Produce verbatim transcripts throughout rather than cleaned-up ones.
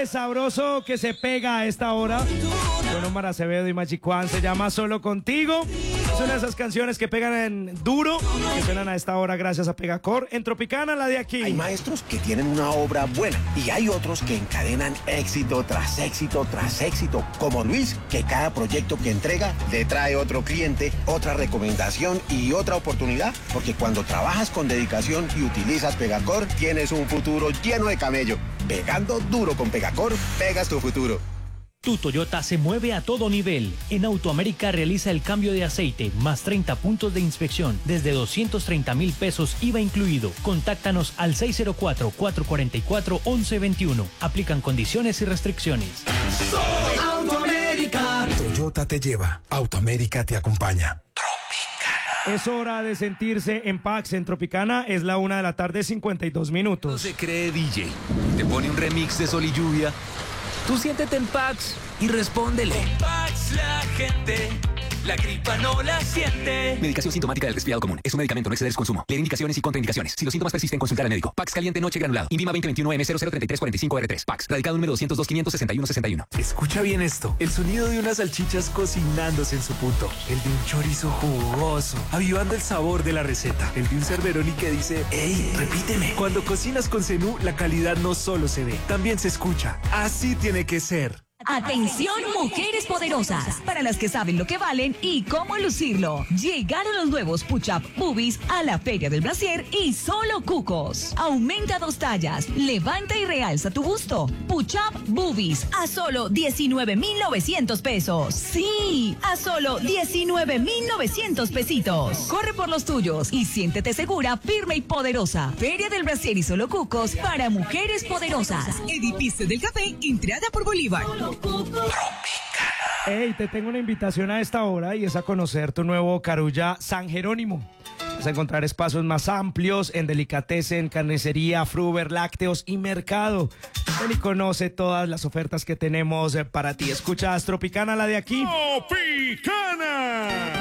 de sabroso que se pega a esta hora con Omar Acevedo y Magic Juan. Se llama Solo Contigo. Es una de esas canciones que pegan en duro, que suenan a esta hora gracias a Pegacor. En Tropicana, la de aquí. Hay maestros que tienen una obra buena y hay otros que encadenan éxito tras éxito tras éxito, como Luis, que cada proyecto que entrega le trae otro cliente, otra recomendación y otra oportunidad, porque cuando trabajas con dedicación y utilizas Pegacor, tienes un futuro lleno de camello. Pegando duro con Pegacor, pegas tu futuro. Tu Toyota se mueve a todo nivel. En Autoamérica realiza el cambio de aceite, más treinta puntos de inspección, desde doscientos treinta mil pesos I V A incluido. Contáctanos al seis cero cuatro, cuatro cuatro cuatro, once veintiuno. Aplican condiciones y restricciones. Soy Autoamérica. Toyota te lleva, Autoamérica te acompaña. Es hora de sentirse en Pax en Tropicana. Es la una de la tarde, cincuenta y dos minutos. No se cree D J. Te pone un remix de Sol y Lluvia. Tú siéntete en Pax y respóndele. En Pax la gente, la gripa no la siente. Medicación sintomática del resfriado común. Es un medicamento, no exceder su consumo. Leer indicaciones y contraindicaciones. Si los síntomas persisten, consultar al médico. Pax caliente noche granulado. Invima veinte veintiuno M cero cero treinta y tres cuarenta y cinco R tres. Pax. Radicado número doscientos dos, quinientos sesenta y uno, sesenta y uno. Escucha bien esto. El sonido de unas salchichas cocinándose en su punto. El de un chorizo jugoso, avivando el sabor de la receta. El de un cerveroni que dice, ¡ey, repíteme! Cuando cocinas con Zenú, la calidad no solo se ve, también se escucha. Así tiene que ser. Atención, mujeres poderosas, para las que saben lo que valen y cómo lucirlo. Llegaron los nuevos Push-Up Boobies a la Feria del Brasier y solo cucos. Aumenta dos tallas, levanta y realza tu busto. Push-Up Boobies a solo diecinueve mil novecientos pesos. Sí, a solo diecinueve mil novecientos pesitos. Corre por los tuyos y siéntete segura, firme y poderosa. Feria del Brasier y solo cucos para mujeres poderosas. Edificio del Café, entrada por Bolívar. Hey, te tengo una invitación a esta hora y es a conocer tu nuevo Carulla San Jerónimo. Vas a encontrar espacios más amplios en delicatessen, carnicería, fruver, lácteos y mercado. Ven y conoce todas las ofertas que tenemos para ti. ¿Escuchas Tropicana, la de aquí? ¡Tropicana!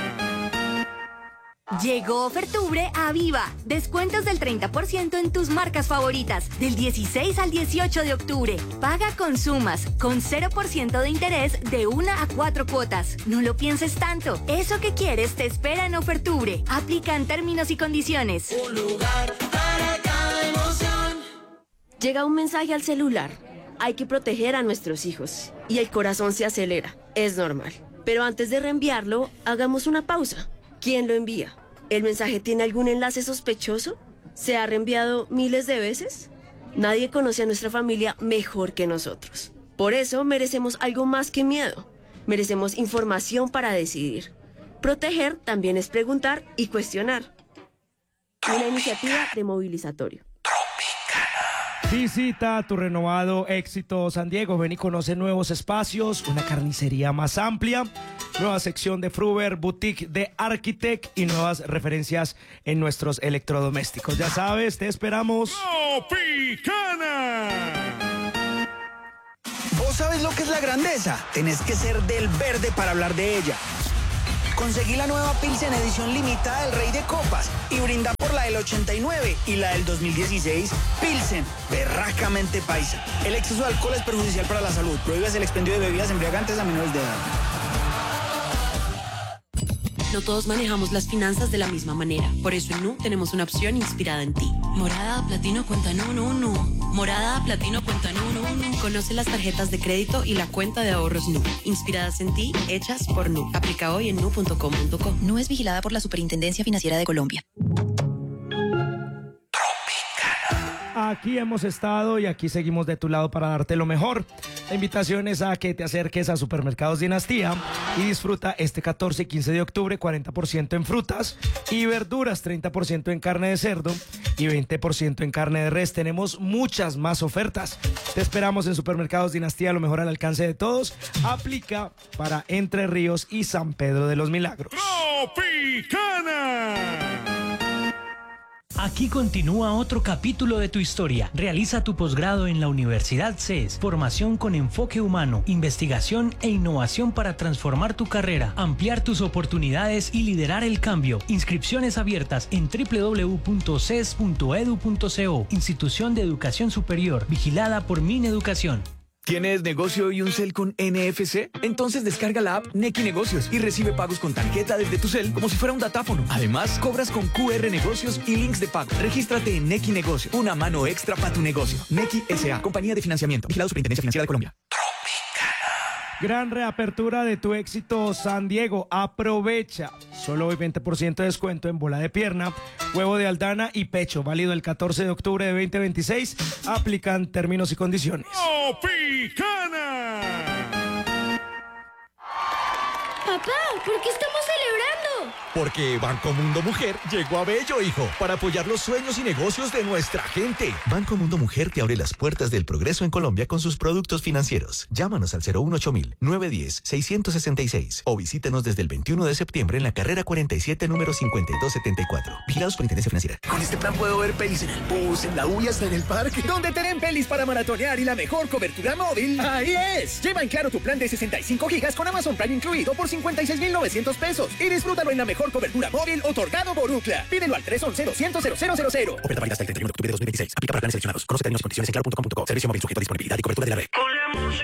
Llegó Ofertubre a Viva. Descuentos del treinta por ciento en tus marcas favoritas. Del dieciséis al dieciocho de octubre. Paga con Sumas, con cero por ciento de interés de una a cuatro cuotas. No lo pienses tanto. Eso que quieres te espera en Ofertubre. Aplican términos y condiciones. Un lugar para cada emoción. Llega un mensaje al celular. Hay que proteger a nuestros hijos. Y el corazón se acelera. Es normal. Pero antes de reenviarlo, hagamos una pausa. ¿Quién lo envía? ¿El mensaje tiene algún enlace sospechoso? ¿Se ha reenviado miles de veces? Nadie conoce a nuestra familia mejor que nosotros. Por eso merecemos algo más que miedo. Merecemos información para decidir. Proteger también es preguntar y cuestionar. Una iniciativa de Movilizatorio. Visita tu renovado Éxito San Diego. Ven y conoce nuevos espacios, una carnicería más amplia, nueva sección de Fruver, boutique de Architect y nuevas referencias en nuestros electrodomésticos. Ya sabes, te esperamos. ¡Tropicana! ¿Vos sabes lo que es la grandeza? Tenés que ser del verde para hablar de ella. Conseguí la nueva Pilsen edición limitada del Rey de Copas y brinda por la del ochenta y nueve y la del dos mil dieciséis. Pilsen, berracamente paisa. El exceso de alcohol es perjudicial para la salud. Prohíbes el expendio de bebidas embriagantes a menores de edad. No todos manejamos las finanzas de la misma manera. Por eso en Nu tenemos una opción inspirada en ti. Morada, Platino, Cuenta Nu, Nu, Nu. Morada, Platino, Cuenta Nu, Nu, Nu. Conoce las tarjetas de crédito y la cuenta de ahorros Nu. Inspiradas en ti, hechas por Nu. Aplica hoy en nu punto com punto co. Nu es vigilada por la Superintendencia Financiera de Colombia. Aquí hemos estado y aquí seguimos de tu lado para darte lo mejor. La invitación es a que te acerques a Supermercados Dinastía y disfruta este catorce y quince de octubre cuarenta por ciento en frutas y verduras, treinta por ciento en carne de cerdo y veinte por ciento en carne de res. Tenemos muchas más ofertas. Te esperamos en Supermercados Dinastía, lo mejor al alcance de todos. Aplica para Entre Ríos y San Pedro de los Milagros. ¡Tropicana! Aquí continúa otro capítulo de tu historia. Realiza tu posgrado en la Universidad C E S. Formación con enfoque humano, investigación e innovación para transformar tu carrera, ampliar tus oportunidades y liderar el cambio. Inscripciones abiertas en doble u doble u doble u punto c e s punto e d u punto co. Institución de Educación Superior, vigilada por Mineducación. ¿Tienes negocio y un cel con N F C? Entonces descarga la app Nequi Negocios y recibe pagos con tarjeta desde tu cel como si fuera un datáfono. Además, cobras con Q R Negocios y links de pago. Regístrate en Nequi Negocios. Una mano extra para tu negocio. Nequi S A. Compañía de financiamiento. Vigilado Superintendencia Financiera de Colombia. Gran reapertura de tu éxito San Diego. Aprovecha. Solo hoy veinte por ciento de descuento en bola de pierna, huevo de aldana y pecho. Válido el catorce de octubre de veinte veintiséis. Aplican términos y condiciones. Tropicana. Papá, ¿por qué estamos celebrando? Porque Banco Mundo Mujer llegó a Bello, hijo, para apoyar los sueños y negocios de nuestra gente. Banco Mundo Mujer te abre las puertas del progreso en Colombia con sus productos financieros. Llámanos al cero uno ocho mil, nueve uno cero, seis seis seis o visítenos desde el veintiuno de septiembre en la carrera cuarenta y siete, número cincuenta y dos setenta y cuatro. Vigilados Superintendencia Financiera. Con este plan puedo ver pelis en el bus, en la U y hasta en el parque. ¿Dónde tienen pelis para maratonear y la mejor cobertura móvil? ¡Ahí es! Lleva en Claro tu plan de sesenta y cinco gigas con Amazon Prime incluido por cincuenta y seis mil novecientos pesos y disfrútalo en la mejor cobertura móvil otorgado por Ookla. Pídelo al tres once, doscientos, cero cero cero cero. Oferta válida hasta el treinta y uno de octubre de dos mil veintiséis. Aplica para planes seleccionados. Conoce términos y condiciones en claro punto com punto co. Servicio móvil sujeto a disponibilidad y cobertura de la red. Con la música